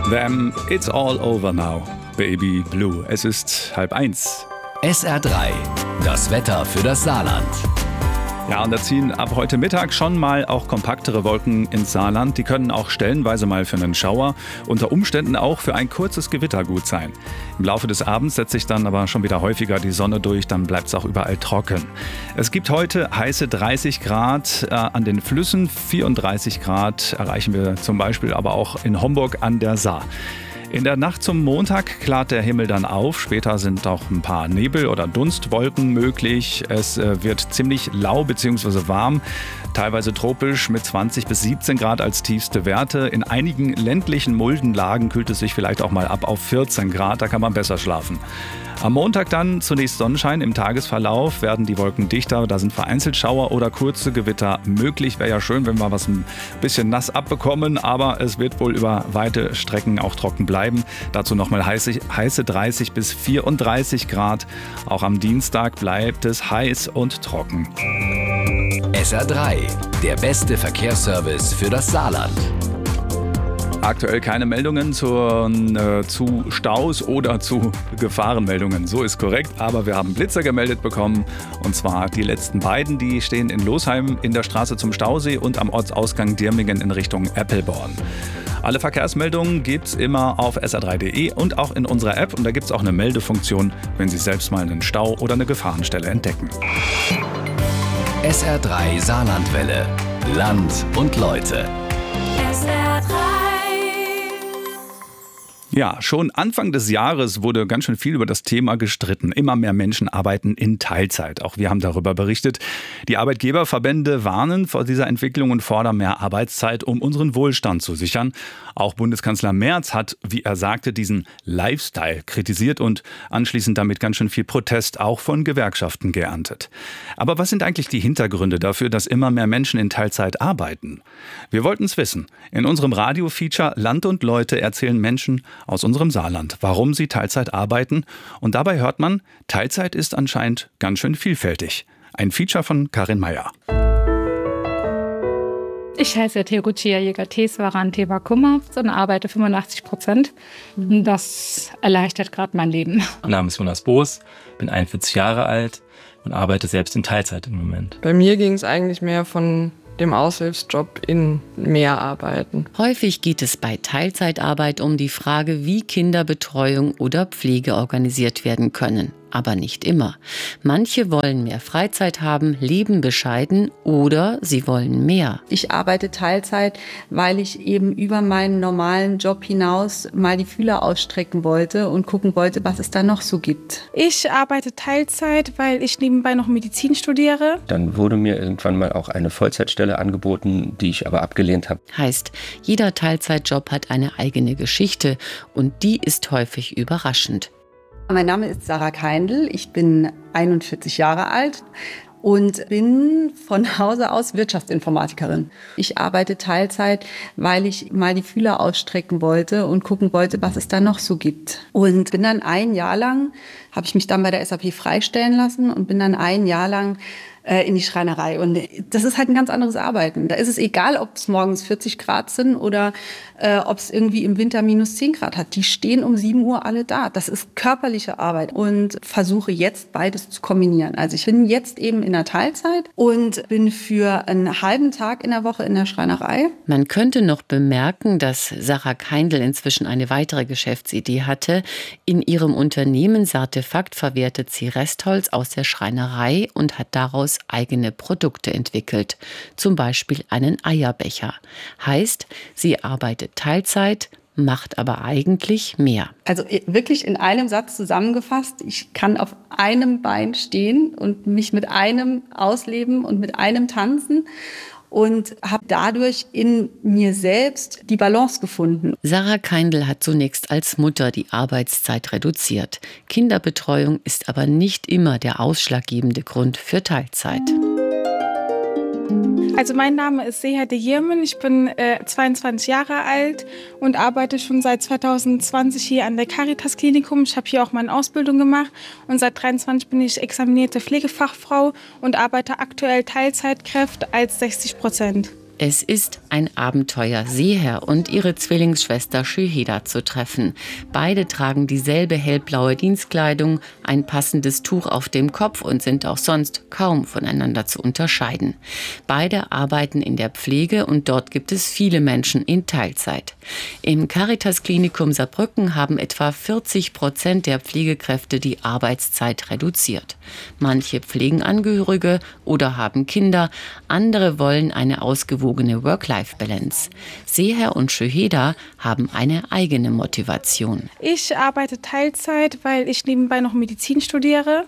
Them, it's all over now, Baby Blue. Es ist 12:30. SR3, das Wetter für das Saarland. Ja, und da ziehen ab heute Mittag schon mal auch kompaktere Wolken ins Saarland. Die können auch stellenweise mal für einen Schauer, unter Umständen auch für ein kurzes Gewitter gut sein. Im Laufe des Abends setzt sich dann aber schon wieder häufiger die Sonne durch, dann bleibt es auch überall trocken. Es gibt heute heiße 30 Grad an den Flüssen, 34 Grad erreichen wir zum Beispiel aber auch in Homburg an der Saar. In der Nacht zum Montag klart der Himmel dann auf. Später sind auch ein paar Nebel- oder Dunstwolken möglich. Es wird ziemlich lau bzw. warm, teilweise tropisch mit 20 bis 17 Grad als tiefste Werte. In einigen ländlichen Muldenlagen kühlt es sich vielleicht auch mal ab auf 14 Grad. Da kann man besser schlafen. Am Montag dann zunächst Sonnenschein. Im Tagesverlauf werden die Wolken dichter. Da sind vereinzelt Schauer oder kurze Gewitter möglich. Wäre ja schön, wenn wir was ein bisschen nass abbekommen. Aber es wird wohl über weite Strecken auch trocken bleiben. Dazu nochmal heiße 30 bis 34 Grad. Auch am Dienstag bleibt es heiß und trocken. SR3, der beste Verkehrsservice für das Saarland. Aktuell keine Meldungen zu Staus oder zu Gefahrenmeldungen. So ist korrekt, aber wir haben Blitzer gemeldet bekommen. Und zwar die letzten beiden, die stehen in Losheim in der Straße zum Stausee und am Ortsausgang Dirmingen in Richtung Eppelborn. Alle Verkehrsmeldungen gibt's immer auf sr3.de und auch in unserer App. Und da gibt's auch eine Meldefunktion, wenn Sie selbst mal einen Stau oder eine Gefahrenstelle entdecken. SR3 Saarlandwelle. Land und Leute. SR3. Ja, schon Anfang des Jahres wurde ganz schön viel über das Thema gestritten. Immer mehr Menschen arbeiten in Teilzeit. Auch wir haben darüber berichtet. Die Arbeitgeberverbände warnen vor dieser Entwicklung und fordern mehr Arbeitszeit, um unseren Wohlstand zu sichern. Auch Bundeskanzler Merz hat, wie er sagte, diesen Lifestyle kritisiert und anschließend damit ganz schön viel Protest auch von Gewerkschaften geerntet. Aber was sind eigentlich die Hintergründe dafür, dass immer mehr Menschen in Teilzeit arbeiten? Wir wollten es wissen. In unserem Radio-Feature Land und Leute erzählen Menschen aus unserem Saarland, warum sie Teilzeit arbeiten. Und dabei hört man, Teilzeit ist anscheinend ganz schön vielfältig. Ein Feature von Karin Meyer. Ich heiße Terucia Jäger-Teswaran Tewakumavs und arbeite 85%. Das erleichtert gerade mein Leben. Mein Name ist Jonas Boos, bin 41 Jahre alt und arbeite selbst in Teilzeit im Moment. Bei mir ging es eigentlich mehr von dem Aushilfsjob in mehr arbeiten. Häufig geht es bei Teilzeitarbeit um die Frage, wie Kinderbetreuung oder Pflege organisiert werden können. Aber nicht immer. Manche wollen mehr Freizeit haben, leben bescheiden oder sie wollen mehr. Ich arbeite Teilzeit, weil ich eben über meinen normalen Job hinaus mal die Fühler ausstrecken wollte und gucken wollte, was es da noch so gibt. Ich arbeite Teilzeit, weil ich nebenbei noch Medizin studiere. Dann wurde mir irgendwann mal auch eine Vollzeitstelle angeboten, die ich aber abgelehnt habe. Heißt, jeder Teilzeitjob hat eine eigene Geschichte und die ist häufig überraschend. Mein Name ist Sarah Keindl, ich bin 41 Jahre alt und bin von Hause aus Wirtschaftsinformatikerin. Ich arbeite Teilzeit, weil ich mal die Fühler ausstrecken wollte und gucken wollte, was es da noch so gibt. Und bin dann ein Jahr lang, habe ich mich dann bei der SAP freistellen lassen und bin dann ein Jahr lang in die Schreinerei. Und das ist halt ein ganz anderes Arbeiten. Da ist es egal, ob es morgens 40 Grad sind oder ob es irgendwie im Winter minus 10 Grad hat. Die stehen um 7 Uhr alle da. Das ist körperliche Arbeit und versuche jetzt beides zu kombinieren. Also ich bin jetzt eben in der Teilzeit und bin für einen halben Tag in der Woche in der Schreinerei. Man könnte noch bemerken, dass Sarah Keindl inzwischen eine weitere Geschäftsidee hatte. In ihrem Unternehmen Sartefakt verwertet sie Restholz aus der Schreinerei und hat daraus eigene Produkte entwickelt. Zum Beispiel einen Eierbecher. Heißt, sie arbeitet Teilzeit, macht aber eigentlich mehr. Also wirklich in einem Satz zusammengefasst, ich kann auf einem Bein stehen und mich mit einem ausleben und mit einem tanzen und habe dadurch in mir selbst die Balance gefunden. Sarah Keindl hat zunächst als Mutter die Arbeitszeit reduziert. Kinderbetreuung ist aber nicht immer der ausschlaggebende Grund für Teilzeit. Also mein Name ist Seher de Jirmen, ich bin 22 Jahre alt und arbeite schon seit 2020 hier an der Caritas Klinikum. Ich habe hier auch meine Ausbildung gemacht und seit 23 bin ich examinierte Pflegefachfrau und arbeite aktuell Teilzeitkräfte als 60%. Es ist ein Abenteuer, Seher und ihre Zwillingsschwester Şüheda zu treffen. Beide tragen dieselbe hellblaue Dienstkleidung, ein passendes Tuch auf dem Kopf und sind auch sonst kaum voneinander zu unterscheiden. Beide arbeiten in der Pflege und dort gibt es viele Menschen in Teilzeit. Im Caritas-Klinikum Saarbrücken haben etwa 40% der Pflegekräfte die Arbeitszeit reduziert. Manche pflegen Angehörige oder haben Kinder, andere wollen eine ausgewogene Work-Life-Balance. Seher und Şüheda haben eine eigene Motivation. Ich arbeite Teilzeit, weil ich nebenbei noch Medizin studiere.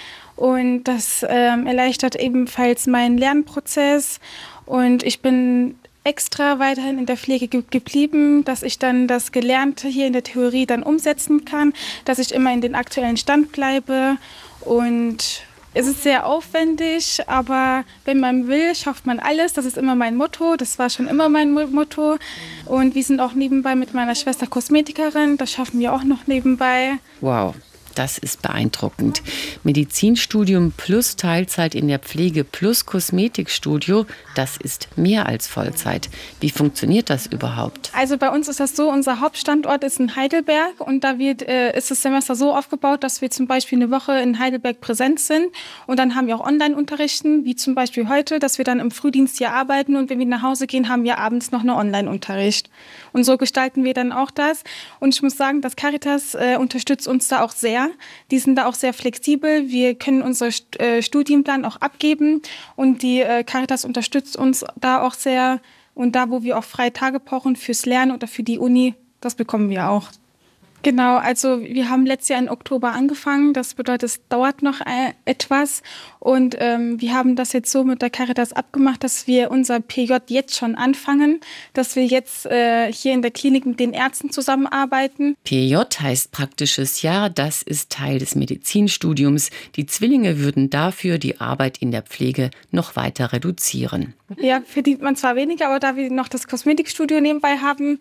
Und das erleichtert ebenfalls meinen Lernprozess. Und ich bin extra weiterhin in der Pflege geblieben, dass ich dann das Gelernte hier in der Theorie dann umsetzen kann, dass ich immer in den aktuellen Stand bleibe. Und es ist sehr aufwendig, aber wenn man will, schafft man alles. Das ist immer mein Motto. Das war schon immer mein Motto. Und wir sind auch nebenbei mit meiner Schwester Kosmetikerin. Das schaffen wir auch noch nebenbei. Wow. Das ist beeindruckend. Medizinstudium plus Teilzeit in der Pflege plus Kosmetikstudio, das ist mehr als Vollzeit. Wie funktioniert das überhaupt? Also bei uns ist das so, unser Hauptstandort ist in Heidelberg und da ist das Semester so aufgebaut, dass wir zum Beispiel eine Woche in Heidelberg präsent sind und dann haben wir auch Online-Unterrichten, wie zum Beispiel heute, dass wir dann im Frühdienst hier arbeiten und wenn wir nach Hause gehen, haben wir abends noch einen Online-Unterricht. Und so gestalten wir dann auch das. Und ich muss sagen, das Caritas unterstützt uns da auch sehr. Die sind da auch sehr flexibel. Wir können unseren Studienplan auch abgeben und die Caritas unterstützt uns da auch sehr. Und da, wo wir auch freie Tage brauchen fürs Lernen oder für die Uni, das bekommen wir auch. Genau, also wir haben letztes Jahr im Oktober angefangen. Das bedeutet, es dauert noch etwas. Und wir haben das jetzt so mit der Caritas abgemacht, dass wir unser PJ jetzt schon anfangen, dass wir jetzt hier in der Klinik mit den Ärzten zusammenarbeiten. PJ heißt praktisches Jahr, das ist Teil des Medizinstudiums. Die Zwillinge würden dafür die Arbeit in der Pflege noch weiter reduzieren. Ja, verdient man zwar weniger, aber da wir noch das Kosmetikstudio nebenbei haben,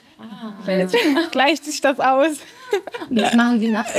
gleicht sich das aus. Das machen Sie nach.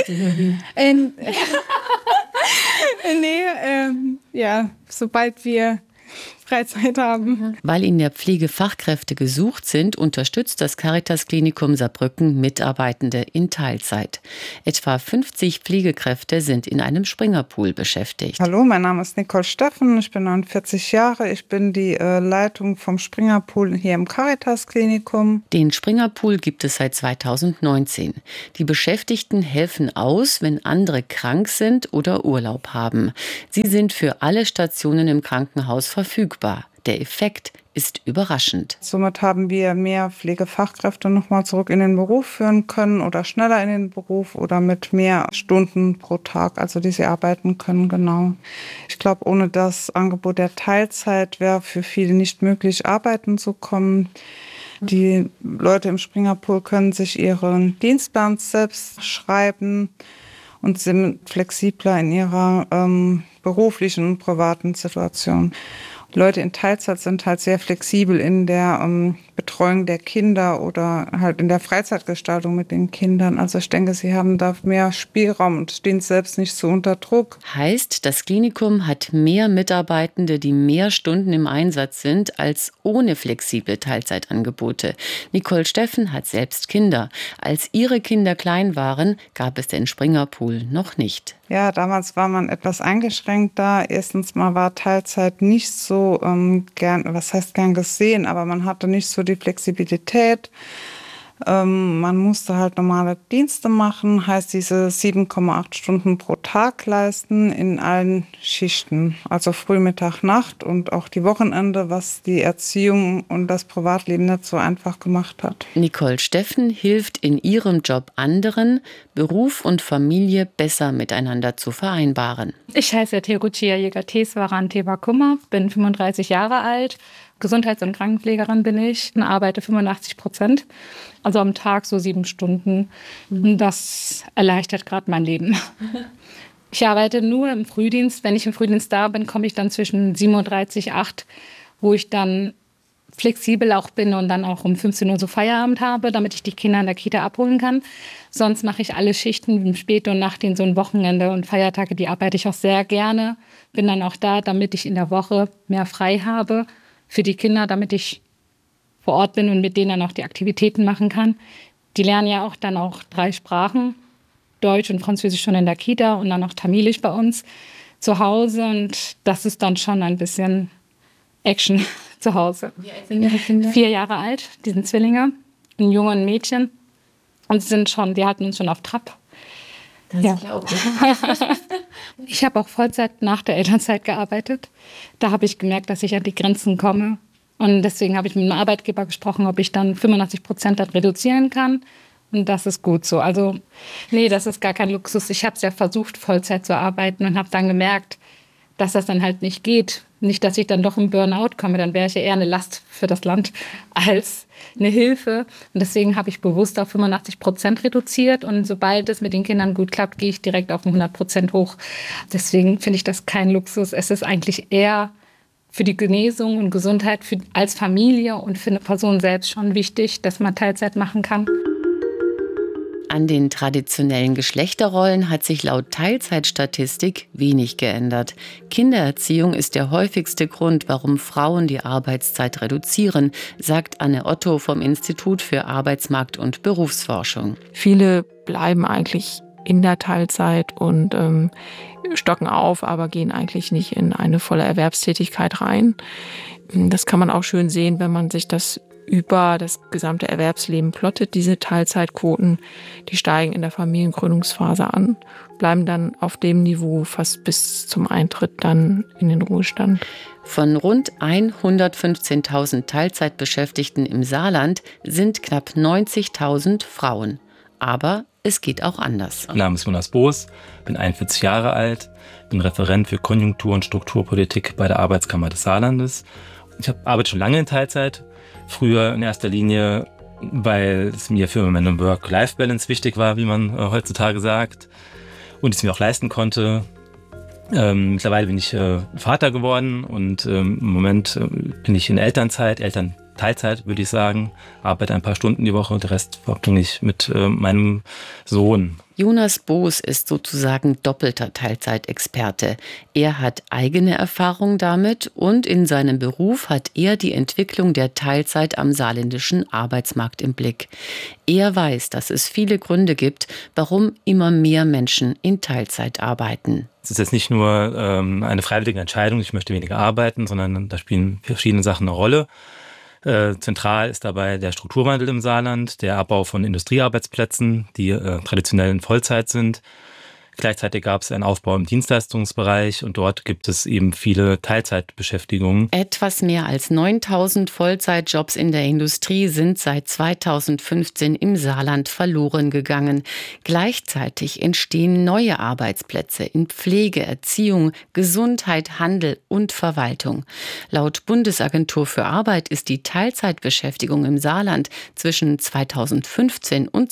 Ja, sobald wir Freizeit haben. Weil in der Pflege Fachkräfte gesucht sind, unterstützt das Caritas-Klinikum Saarbrücken Mitarbeitende in Teilzeit. Etwa 50 Pflegekräfte sind in einem Springerpool beschäftigt. Hallo, mein Name ist Nicole Steffen, ich bin 49 Jahre. Ich bin die Leitung vom Springerpool hier im Caritas-Klinikum. Den Springerpool gibt es seit 2019. Die Beschäftigten helfen aus, wenn andere krank sind oder Urlaub haben. Sie sind für alle Stationen im Krankenhaus verfügbar. Der Effekt ist überraschend. Somit haben wir mehr Pflegefachkräfte nochmal zurück in den Beruf führen können oder schneller in den Beruf oder mit mehr Stunden pro Tag, also die sie arbeiten können, genau. Ich glaube, ohne das Angebot der Teilzeit wäre für viele nicht möglich, arbeiten zu kommen. Die Leute im Springerpool können sich ihren Dienstplan selbst schreiben und sind flexibler in ihrer beruflichen und privaten Situation. Leute in Teilzeit sind halt sehr flexibel in der Betreuung der Kinder oder halt in der Freizeitgestaltung mit den Kindern. Also ich denke, sie haben da mehr Spielraum und stehen selbst nicht so unter Druck. Heißt, das Klinikum hat mehr Mitarbeitende, die mehr Stunden im Einsatz sind, als ohne flexible Teilzeitangebote. Nicole Steffen hat selbst Kinder. Als ihre Kinder klein waren, gab es den Springerpool noch nicht. Ja, damals war man etwas eingeschränkt da. Erstens mal war Teilzeit nicht so gern gesehen, aber man hatte nicht so die Flexibilität. Man musste halt normale Dienste machen, heißt diese 7,8 Stunden pro Tag leisten in allen Schichten. Also Früh, Mittag, Nacht und auch die Wochenende, was die Erziehung und das Privatleben nicht so einfach gemacht hat. Nicole Steffen hilft in ihrem Job anderen, Beruf und Familie besser miteinander zu vereinbaren. Ich heiße Terucia Yegateswaran Tebakummer, bin 35 Jahre alt. Gesundheits- und Krankenpflegerin bin ich und arbeite 85%, also am Tag so 7 Stunden. Das erleichtert gerade mein Leben. Ich arbeite nur im Frühdienst. Wenn ich im Frühdienst da bin, komme ich dann zwischen 7:30 Uhr, 8 Uhr, wo ich dann flexibel auch bin und dann auch um 15 Uhr so Feierabend habe, damit ich die Kinder in der Kita abholen kann. Sonst mache ich alle Schichten im Spät- und Nachtdienst, so ein Wochenende und Feiertage, die arbeite ich auch sehr gerne. Bin dann auch da, damit ich in der Woche mehr frei habe für die Kinder, damit ich vor Ort bin und mit denen dann auch die Aktivitäten machen kann. Die lernen ja auch dann auch 3 Sprachen, Deutsch und Französisch schon in der Kita und dann noch Tamilisch bei uns zu Hause. Und das ist dann schon ein bisschen Action zu Hause. Wie alt sind Ihre Kinder? 4 Jahre alt, die sind Zwillinge, ein Junge und ein Mädchen. Und die halten uns schon auf Trab. Das glaube ich. Ich habe auch Vollzeit nach der Elternzeit gearbeitet. Da habe ich gemerkt, dass ich an die Grenzen komme. Und deswegen habe ich mit dem Arbeitgeber gesprochen, ob ich dann 85% dann reduzieren kann. Und das ist gut so. Also, nee, das ist gar kein Luxus. Ich habe es ja versucht, Vollzeit zu arbeiten und habe dann gemerkt, dass das dann halt nicht geht. Nicht, dass ich dann doch im Burnout komme, dann wäre ich ja eher eine Last für das Land als eine Hilfe. Und deswegen habe ich bewusst auf 85% reduziert. Und sobald es mit den Kindern gut klappt, gehe ich direkt auf 100% hoch. Deswegen finde ich das kein Luxus. Es ist eigentlich eher für die Genesung und Gesundheit als Familie und für eine Person selbst schon wichtig, dass man Teilzeit machen kann. An den traditionellen Geschlechterrollen hat sich laut Teilzeitstatistik wenig geändert. Kindererziehung ist der häufigste Grund, warum Frauen die Arbeitszeit reduzieren, sagt Anne Otto vom Institut für Arbeitsmarkt- und Berufsforschung. Viele bleiben eigentlich in der Teilzeit und stocken auf, aber gehen eigentlich nicht in eine volle Erwerbstätigkeit rein. Das kann man auch schön sehen, wenn man sich das über das gesamte Erwerbsleben plottet. Diese Teilzeitquoten, die steigen in der Familiengründungsphase an, bleiben dann auf dem Niveau fast bis zum Eintritt dann in den Ruhestand. Von rund 115.000 Teilzeitbeschäftigten im Saarland sind knapp 90.000 Frauen. Aber es geht auch anders. Mein Name ist Jonas Boos, bin 41 Jahre alt, bin Referent für Konjunktur- und Strukturpolitik bei der Arbeitskammer des Saarlandes. Ich arbeite schon lange in Teilzeit, früher in erster Linie, weil es mir für meine Work-Life-Balance wichtig war, wie man heutzutage sagt, und ich es mir auch leisten konnte. Mittlerweile bin ich Vater geworden und im Moment bin ich in Teilzeit, würde ich sagen, arbeite ein paar Stunden die Woche und den Rest verbringe ich mit meinem Sohn. Jonas Boos ist sozusagen doppelter Teilzeitexperte. Er hat eigene Erfahrung damit und in seinem Beruf hat er die Entwicklung der Teilzeit am saarländischen Arbeitsmarkt im Blick. Er weiß, dass es viele Gründe gibt, warum immer mehr Menschen in Teilzeit arbeiten. Es ist jetzt nicht nur eine freiwillige Entscheidung, ich möchte weniger arbeiten, sondern da spielen verschiedene Sachen eine Rolle. Zentral ist dabei der Strukturwandel im Saarland, der Abbau von Industriearbeitsplätzen, die traditionell in Vollzeit sind. Gleichzeitig gab es einen Aufbau im Dienstleistungsbereich und dort gibt es eben viele Teilzeitbeschäftigungen. Etwas mehr als 9.000 Vollzeitjobs in der Industrie sind seit 2015 im Saarland verloren gegangen. Gleichzeitig entstehen neue Arbeitsplätze in Pflege, Erziehung, Gesundheit, Handel und Verwaltung. Laut Bundesagentur für Arbeit ist die Teilzeitbeschäftigung im Saarland zwischen 2015 und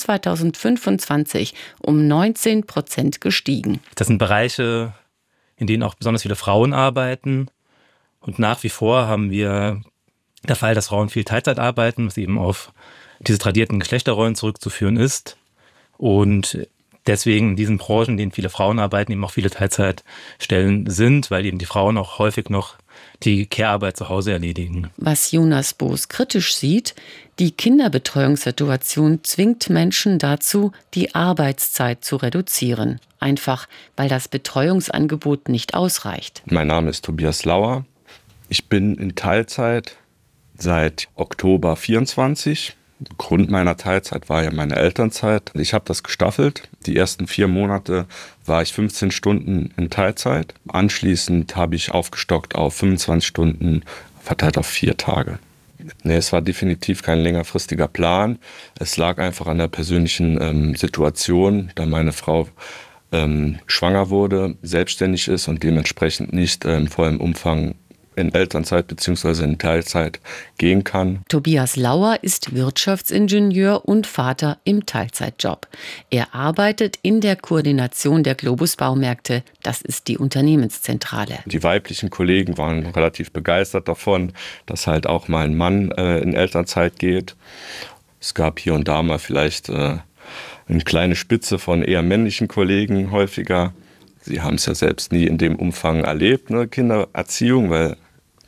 2025 um 19% gestiegen. Das sind Bereiche, in denen auch besonders viele Frauen arbeiten. Und nach wie vor haben wir der Fall, dass Frauen viel Teilzeit arbeiten, was eben auf diese tradierten Geschlechterrollen zurückzuführen ist. Und deswegen in diesen Branchen, in denen viele Frauen arbeiten, eben auch viele Teilzeitstellen sind, weil eben die Frauen auch häufig noch die Care-Arbeit zu Hause erledigen. Was Jonas Boos kritisch sieht, die Kinderbetreuungssituation zwingt Menschen dazu, die Arbeitszeit zu reduzieren. Einfach, weil das Betreuungsangebot nicht ausreicht. Mein Name ist Tobias Lauer. Ich bin in Teilzeit seit Oktober 24. Grund meiner Teilzeit war ja meine Elternzeit. Ich habe das gestaffelt. Die ersten 4 Monate war ich 15 Stunden in Teilzeit. Anschließend habe ich aufgestockt auf 25 Stunden, verteilt auf 4 Tage. Nee, es war definitiv kein längerfristiger Plan. Es lag einfach an der persönlichen Situation, da meine Frau schwanger wurde, selbstständig ist und dementsprechend nicht in vollem Umfang in Elternzeit bzw. in Teilzeit gehen kann. Tobias Lauer ist Wirtschaftsingenieur und Vater im Teilzeitjob. Er arbeitet in der Koordination der Globus Baumärkte. Das ist die Unternehmenszentrale. Die weiblichen Kollegen waren relativ begeistert davon, dass halt auch mal ein Mann in Elternzeit geht. Es gab hier und da mal vielleicht eine kleine Spitze von eher männlichen Kollegen häufiger. Sie haben es ja selbst nie in dem Umfang erlebt, ne, Kindererziehung, weil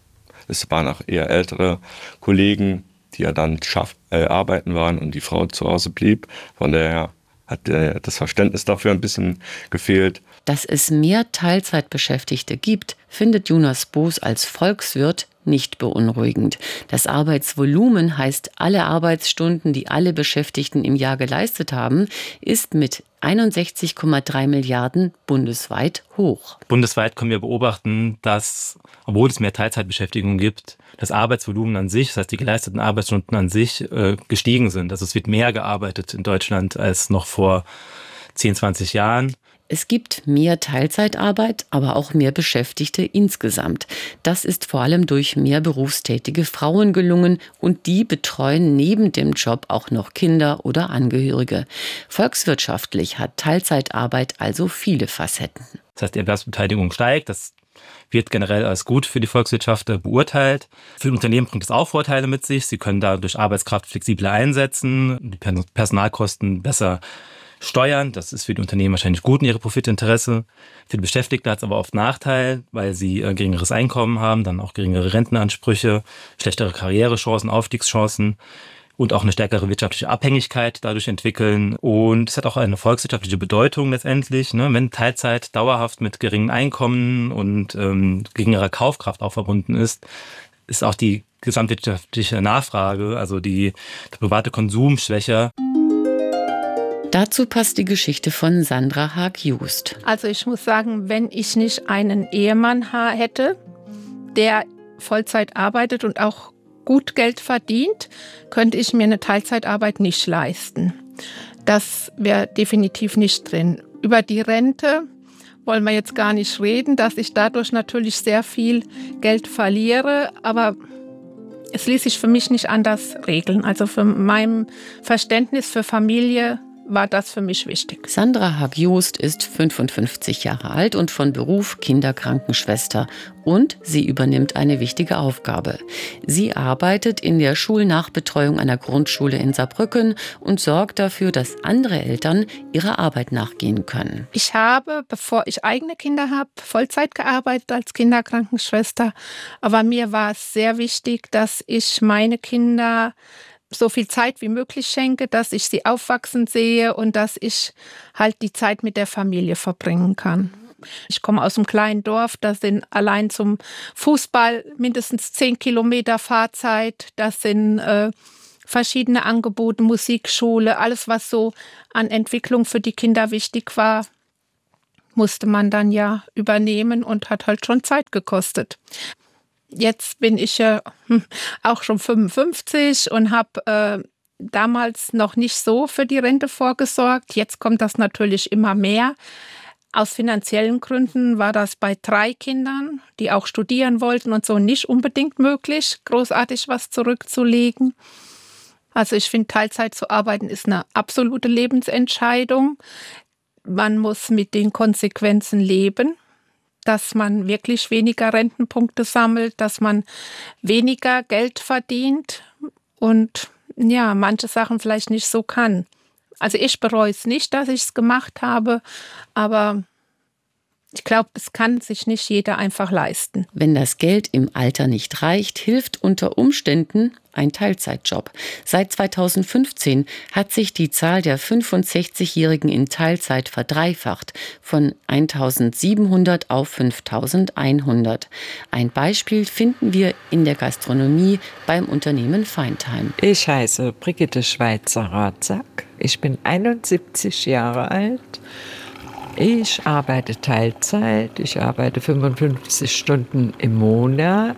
Es waren auch eher ältere Kollegen, die ja dann arbeiten waren und die Frau zu Hause blieb. Von daher hat das Verständnis dafür ein bisschen gefehlt. Dass es mehr Teilzeitbeschäftigte gibt, findet Jonas Boos als Volkswirt nicht beunruhigend. Das Arbeitsvolumen heißt, alle Arbeitsstunden, die alle Beschäftigten im Jahr geleistet haben, ist mit 61,3 Milliarden bundesweit hoch. Bundesweit können wir beobachten, dass, obwohl es mehr Teilzeitbeschäftigung gibt, das Arbeitsvolumen an sich, das heißt die geleisteten Arbeitsstunden an sich, gestiegen sind. Also es wird mehr gearbeitet in Deutschland als noch vor 10, 20 Jahren. Es gibt mehr Teilzeitarbeit, aber auch mehr Beschäftigte insgesamt. Das ist vor allem durch mehr berufstätige Frauen gelungen und die betreuen neben dem Job auch noch Kinder oder Angehörige. Volkswirtschaftlich hat Teilzeitarbeit also viele Facetten. Das heißt, die Erwerbsbeteiligung steigt, das wird generell als gut für die Volkswirtschaft beurteilt. Für die Unternehmen bringt es auch Vorteile mit sich. Sie können dadurch Arbeitskraft flexibler einsetzen, die Personalkosten besser steuern. Das ist für die Unternehmen wahrscheinlich gut in ihrem Profitinteresse. Für die Beschäftigten hat es aber oft Nachteil, weil sie geringeres Einkommen haben, dann auch geringere Rentenansprüche, schlechtere Karrierechancen, Aufstiegschancen und auch eine stärkere wirtschaftliche Abhängigkeit dadurch entwickeln. Und es hat auch eine volkswirtschaftliche Bedeutung letztendlich, ne? Wenn Teilzeit dauerhaft mit geringen Einkommen und geringerer Kaufkraft auch verbunden ist auch die gesamtwirtschaftliche Nachfrage, also der private Konsum schwächer. Dazu passt die Geschichte von Sandra Haag-Just. Also ich muss sagen, wenn ich nicht einen Ehemann hätte, der Vollzeit arbeitet und auch gut Geld verdient, könnte ich mir eine Teilzeitarbeit nicht leisten. Das wäre definitiv nicht drin. Über die Rente wollen wir jetzt gar nicht reden, dass ich dadurch natürlich sehr viel Geld verliere, aber es ließ sich für mich nicht anders regeln. Also für mein Verständnis für Familie war das für mich wichtig. Sandra Haag-Just ist 55 Jahre alt und von Beruf Kinderkrankenschwester. Und sie übernimmt eine wichtige Aufgabe. Sie arbeitet in der Schulnachbetreuung einer Grundschule in Saarbrücken und sorgt dafür, dass andere Eltern ihrer Arbeit nachgehen können. Ich habe, bevor ich eigene Kinder habe, Vollzeit gearbeitet als Kinderkrankenschwester. Aber mir war es sehr wichtig, dass ich meine Kinder so viel Zeit wie möglich schenke, dass ich sie aufwachsen sehe und dass ich halt die Zeit mit der Familie verbringen kann. Ich komme aus einem kleinen Dorf, da sind allein zum Fußball mindestens 10 Kilometer Fahrzeit. Das sind verschiedene Angebote, Musikschule, alles was so an Entwicklung für die Kinder wichtig war, musste man dann ja übernehmen und hat halt schon Zeit gekostet. Jetzt bin ich ja auch schon 55 und habe damals noch nicht so für die Rente vorgesorgt. Jetzt kommt das natürlich immer mehr. Aus finanziellen Gründen war das bei 3 Kindern, die auch studieren wollten und so, nicht unbedingt möglich, großartig was zurückzulegen. Also ich finde, Teilzeit zu arbeiten ist eine absolute Lebensentscheidung. Man muss mit den Konsequenzen leben, dass man wirklich weniger Rentenpunkte sammelt, dass man weniger Geld verdient und ja, manche Sachen vielleicht nicht so kann. Also ich bereue es nicht, dass ich es gemacht habe, aber ich glaube, es kann sich nicht jeder einfach leisten. Wenn das Geld im Alter nicht reicht, hilft unter Umständen ein Teilzeitjob. Seit 2015 hat sich die Zahl der 65-Jährigen in Teilzeit verdreifacht, von 1.700 auf 5.100. Ein Beispiel finden wir in der Gastronomie beim Unternehmen Feintime. Ich heiße Brigitte Schweitzer-Ratzak. Ich bin 71 Jahre alt. Ich arbeite Teilzeit. Ich arbeite 55 Stunden im Monat.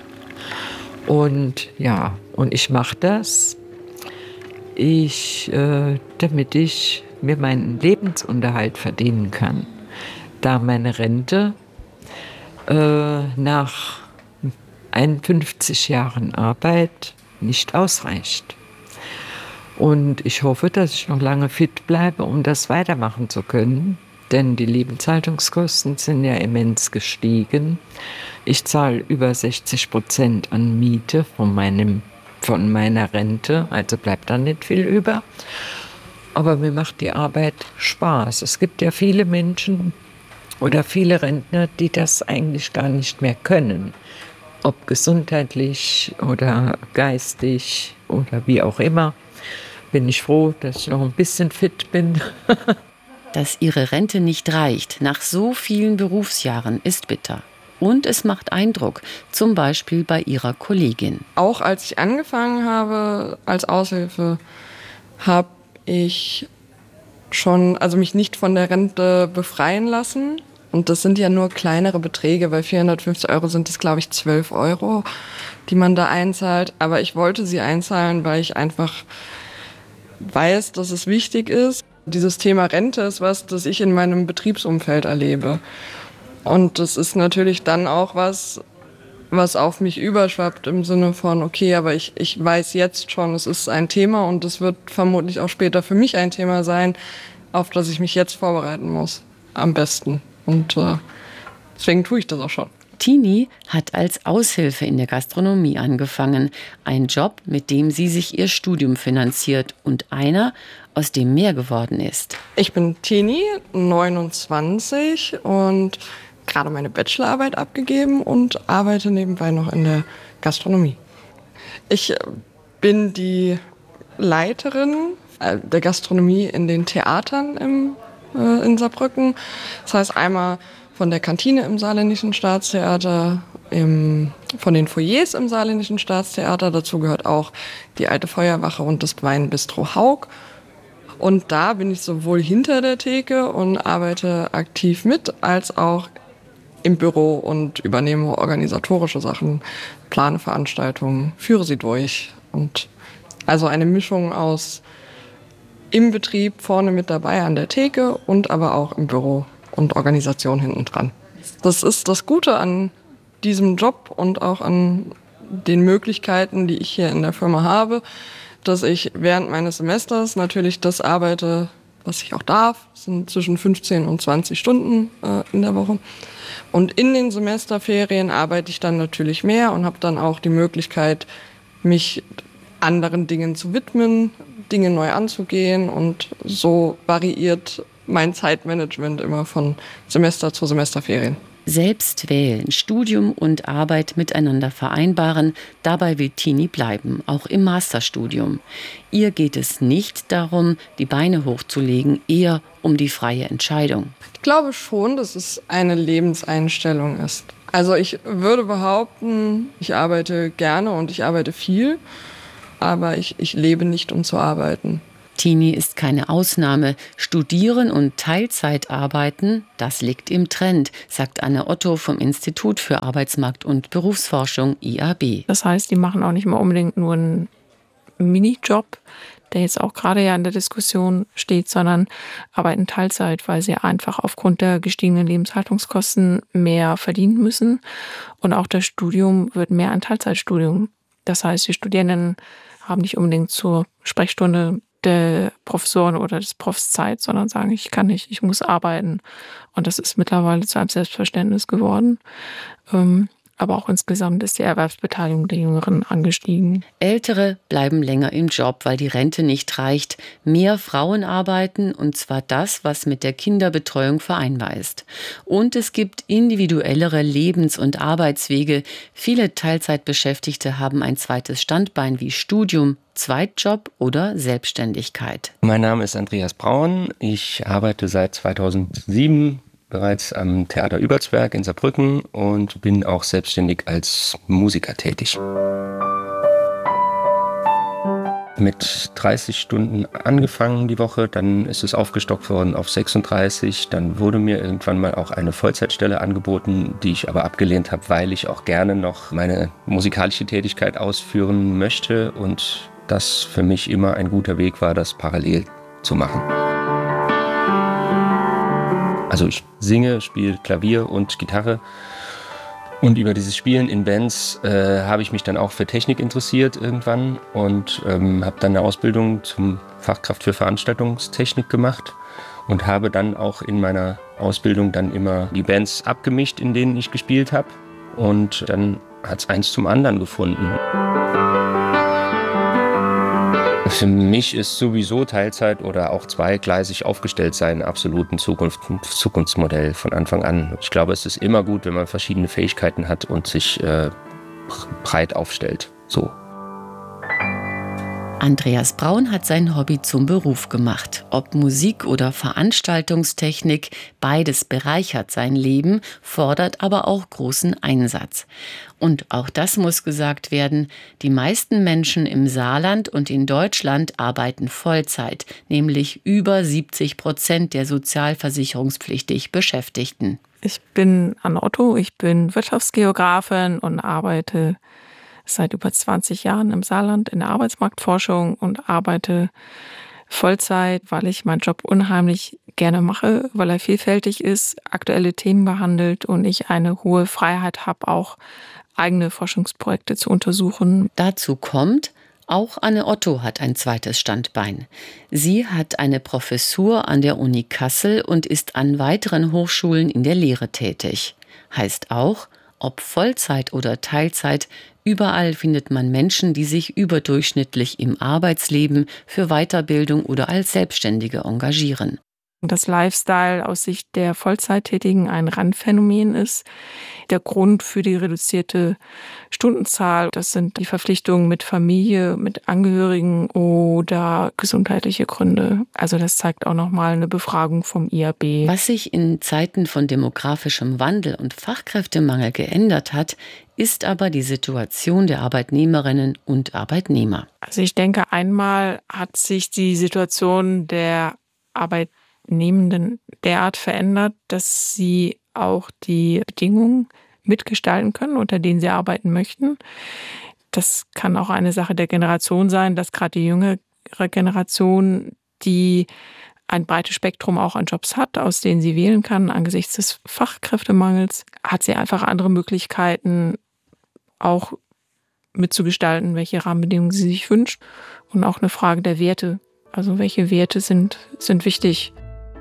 Und ja, und ich mache das, damit ich mir meinen Lebensunterhalt verdienen kann, da meine Rente nach 51 Jahren Arbeit nicht ausreicht. Und ich hoffe, dass ich noch lange fit bleibe, um das weitermachen zu können. Denn die Lebenshaltungskosten sind ja immens gestiegen. Ich zahle über 60% an Miete von meiner Rente, also bleibt da nicht viel über. Aber mir macht die Arbeit Spaß. Es gibt ja viele Menschen oder viele Rentner, die das eigentlich gar nicht mehr können. ob gesundheitlich oder geistig oder wie auch immer, bin ich froh, dass ich noch ein bisschen fit bin. Dass ihre Rente nicht reicht nach so vielen Berufsjahren ist bitter. Und es macht Eindruck, zum Beispiel bei ihrer Kollegin. Auch als ich angefangen habe als Aushilfe, habe ich schon, mich nicht von der Rente befreien lassen. Und das sind ja nur kleinere Beträge, weil 450 € sind es, glaube ich, 12 €, die man da einzahlt. Aber ich wollte sie einzahlen, weil ich einfach weiß, dass es wichtig ist. Dieses Thema Rente ist was, das ich in meinem Betriebsumfeld erlebe. Und das ist natürlich dann auch was auf mich überschwappt im Sinne von, okay, aber ich weiß jetzt schon, es ist ein Thema und es wird vermutlich auch später für mich ein Thema sein, auf das ich mich jetzt vorbereiten muss, am besten. Und deswegen tue ich das auch schon. Tini hat als Aushilfe in der Gastronomie angefangen. Ein Job, mit dem sie sich ihr Studium finanziert und einer, aus dem mehr geworden ist. Ich bin Tini, 29 und gerade meine Bachelorarbeit abgegeben und arbeite nebenbei noch in der Gastronomie. Ich bin die Leiterin der Gastronomie in den Theatern in Saarbrücken. Das heißt einmal von der Kantine im Saarländischen Staatstheater, von den Foyers im Saarländischen Staatstheater. Dazu gehört auch die Alte Feuerwache und das Weinbistro Haug. Und da bin ich sowohl hinter der Theke und arbeite aktiv mit, als auch im Büro und übernehme organisatorische Sachen, plane Veranstaltungen, führe sie durch. Und also eine Mischung aus im Betrieb vorne mit dabei an der Theke und aber auch im Büro und Organisation hinten dran. Das ist das Gute an diesem Job und auch an den Möglichkeiten, die ich hier in der Firma habe, dass ich während meines Semesters natürlich das arbeite, was ich auch darf. Das sind zwischen 15 und 20 Stunden in der Woche. Und in den Semesterferien arbeite ich dann natürlich mehr und habe dann auch die Möglichkeit, mich anderen Dingen zu widmen, Dinge neu anzugehen. Und so variiert mein Zeitmanagement immer von Semester zu Semesterferien. Selbst wählen, Studium und Arbeit miteinander vereinbaren, dabei will Tini bleiben, auch im Masterstudium. Ihr geht es nicht darum, die Beine hochzulegen, eher um die freie Entscheidung. Ich glaube schon, dass es eine Lebenseinstellung ist. Also ich würde behaupten, ich arbeite gerne und ich arbeite viel, aber ich lebe nicht, um zu arbeiten. Tini ist keine Ausnahme. Studieren und Teilzeit arbeiten, das liegt im Trend, sagt Anne Otto vom Institut für Arbeitsmarkt- und Berufsforschung IAB. Das heißt, die machen auch nicht mal unbedingt nur einen Minijob, der jetzt auch gerade ja in der Diskussion steht, sondern arbeiten Teilzeit, weil sie einfach aufgrund der gestiegenen Lebenshaltungskosten mehr verdienen müssen. Und auch das Studium wird mehr ein Teilzeitstudium. Das heißt, die Studierenden haben nicht unbedingt zur Sprechstunde der Professoren oder des Profs Zeit, sondern sagen, ich kann nicht, ich muss arbeiten. Und das ist mittlerweile zu einem Selbstverständnis geworden. Aber auch insgesamt ist die Erwerbsbeteiligung der Jüngeren angestiegen. Ältere bleiben länger im Job, weil die Rente nicht reicht. Mehr Frauen arbeiten, und zwar das, was mit der Kinderbetreuung vereinbar ist. Und es gibt individuellere Lebens- und Arbeitswege. Viele Teilzeitbeschäftigte haben ein zweites Standbein wie Studium, Zweitjob oder Selbstständigkeit. Mein Name ist Andreas Braun. Ich arbeite seit 2007 bereits am Theater Übersberg in Saarbrücken und bin auch selbstständig als Musiker tätig. Mit 30 Stunden angefangen die Woche, dann ist es aufgestockt worden auf 36. Dann wurde mir irgendwann mal auch eine Vollzeitstelle angeboten, die ich aber abgelehnt habe, weil ich auch gerne noch meine musikalische Tätigkeit ausführen möchte und das für mich immer ein guter Weg war, das parallel zu machen. Also ich singe, spiele Klavier und Gitarre und über dieses Spielen in Bands habe ich mich dann auch für Technik interessiert irgendwann und habe dann eine Ausbildung zum Fachkraft für Veranstaltungstechnik gemacht und habe dann auch in meiner Ausbildung dann immer die Bands abgemischt, in denen ich gespielt habe und dann hat es eins zum anderen gefunden. Für mich ist sowieso Teilzeit oder auch zweigleisig aufgestellt sein absolut ein Zukunftsmodell von Anfang an. Ich glaube, es ist immer gut, wenn man verschiedene Fähigkeiten hat und sich breit aufstellt. So. Andreas Braun hat sein Hobby zum Beruf gemacht. Ob Musik oder Veranstaltungstechnik, beides bereichert sein Leben, fordert aber auch großen Einsatz. Und auch das muss gesagt werden, die meisten Menschen im Saarland und in Deutschland arbeiten Vollzeit, nämlich über 70% der sozialversicherungspflichtig Beschäftigten. Ich bin Anne Otto, ich bin Wirtschaftsgeografin und arbeite seit über 20 Jahren im Saarland in der Arbeitsmarktforschung und arbeite Vollzeit, weil ich meinen Job unheimlich gerne mache, weil er vielfältig ist, aktuelle Themen behandelt und ich eine hohe Freiheit habe, auch eigene Forschungsprojekte zu untersuchen. Dazu kommt, auch Anne Otto hat ein zweites Standbein. Sie hat eine Professur an der Uni Kassel und ist an weiteren Hochschulen in der Lehre tätig. Heißt auch, ob Vollzeit oder Teilzeit, überall findet man Menschen, die sich überdurchschnittlich im Arbeitsleben für Weiterbildung oder als Selbstständige engagieren. Dass Lifestyle aus Sicht der Vollzeittätigen ein Randphänomen ist. Der Grund für die reduzierte Stundenzahl, das sind die Verpflichtungen mit Familie, mit Angehörigen oder gesundheitliche Gründe. Also das zeigt auch nochmal eine Befragung vom IAB. Was sich in Zeiten von demografischem Wandel und Fachkräftemangel geändert hat, ist aber die Situation der Arbeitnehmerinnen und Arbeitnehmer. Also ich denke, einmal hat sich die Situation der Arbeitnehmenden derart verändert, dass sie auch die Bedingungen mitgestalten können, unter denen sie arbeiten möchten. Das kann auch eine Sache der Generation sein, dass gerade die jüngere Generation, die ein breites Spektrum auch an Jobs hat, aus denen sie wählen kann, angesichts des Fachkräftemangels, hat sie einfach andere Möglichkeiten, auch mitzugestalten, welche Rahmenbedingungen sie sich wünscht. Und auch eine Frage der Werte. Also welche Werte sind wichtig?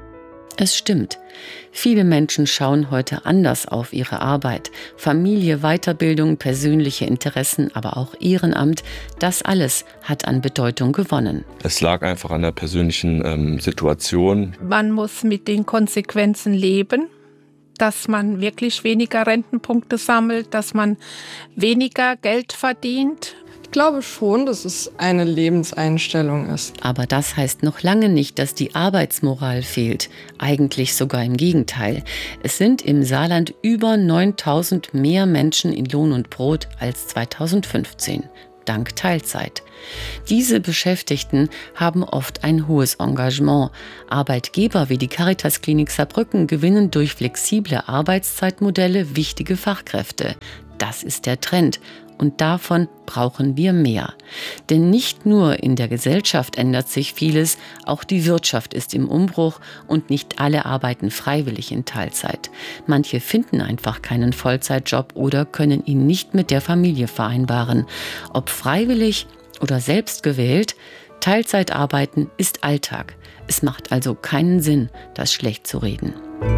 Es stimmt. Viele Menschen schauen heute anders auf ihre Arbeit. Familie, Weiterbildung, persönliche Interessen, aber auch Ehrenamt, das alles hat an Bedeutung gewonnen. Es lag einfach an der persönlichen Situation. Man muss mit den Konsequenzen leben, dass man wirklich weniger Rentenpunkte sammelt, dass man weniger Geld verdient. Ich glaube schon, dass es eine Lebenseinstellung ist. Aber das heißt noch lange nicht, dass die Arbeitsmoral fehlt. Eigentlich sogar im Gegenteil. Es sind im Saarland über 9.000 mehr Menschen in Lohn und Brot als 2015. Dank Teilzeit. Diese Beschäftigten haben oft ein hohes Engagement. Arbeitgeber wie die Caritas-Klinik Saarbrücken gewinnen durch flexible Arbeitszeitmodelle wichtige Fachkräfte. Das ist der Trend. Und davon brauchen wir mehr. Denn nicht nur in der Gesellschaft ändert sich vieles, auch die Wirtschaft ist im Umbruch und nicht alle arbeiten freiwillig in Teilzeit. Manche finden einfach keinen Vollzeitjob oder können ihn nicht mit der Familie vereinbaren. Ob freiwillig oder selbst gewählt, Teilzeitarbeiten ist Alltag. Es macht also keinen Sinn, das schlecht zu reden.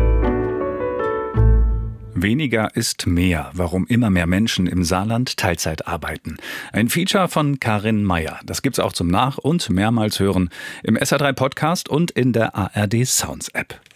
Weniger ist mehr, warum immer mehr Menschen im Saarland Teilzeit arbeiten. Ein Feature von Karin Meyer. Das gibt's auch zum Nach- und mehrmals hören im SR3 Podcast und in der ARD Sounds App.